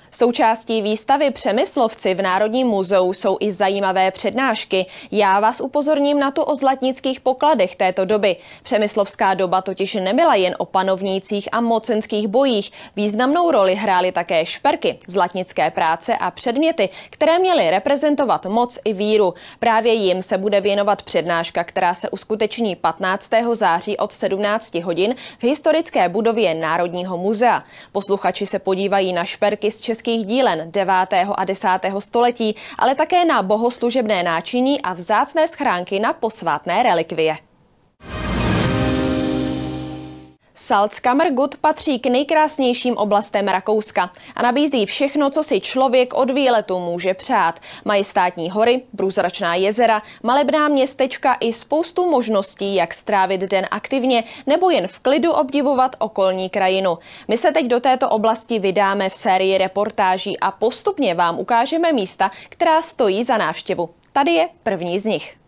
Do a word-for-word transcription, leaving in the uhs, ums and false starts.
Součástí výstavy Přemyslovci v Národním muzeu jsou i zajímavé přednášky. Já vás upozorním na tu o zlatnických pokladech této doby. Přemyslovská doba totiž nebyla jen o panovnících a mocenských bojích. Významnou roli hrály také šperky, zlatnické práce a předměty, které měly reprezentovat moc i víru. Právě jim se bude věnovat přednáška, která se uskuteční patnáctého září od sedmnácti hodin v historické budově Národního muzea. Posluchači se podívají na šperky z českých dílen devátého a desátého století, ale také na bohoslužebné náčiní a vzácné schránky na posvátné relikvie. Salzkammergut patří k nejkrásnějším oblastem Rakouska a nabízí všechno, co si člověk od výletu může přát. Majestátní hory, průzračná jezera, malebná městečka i spoustu možností, jak strávit den aktivně nebo jen v klidu obdivovat okolní krajinu. My se teď do této oblasti vydáme v sérii reportáží a postupně vám ukážeme místa, která stojí za návštěvu. Tady je první z nich.